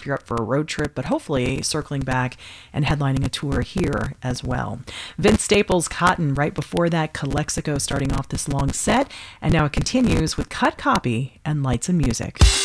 if you're up for a road trip, but hopefully circling back and headlining a tour here as well. Vince Staples' Cotton, right before that, Calexico starting off this long set, and now it continues with Cut Copy and Lights and Music.